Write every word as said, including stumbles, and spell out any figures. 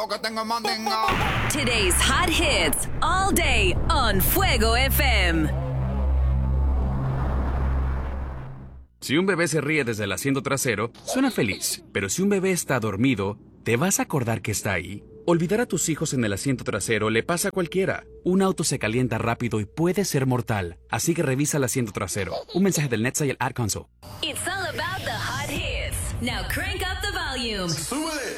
que tengo mandinga. Today's hot hits all day on Fuego F M. Si un bebé se ríe desde el asiento trasero, suena feliz. Pero si un bebé está dormido, ¿te vas a acordar que está ahí? Olvidar a tus hijos en el asiento trasero le pasa a cualquiera. Un auto se calienta rápido y puede ser mortal. Así que revisa el asiento trasero. Un mensaje del Netsa y el Ad Console. It's all about the hot hits. Now crank up the volume. ¡Súbele!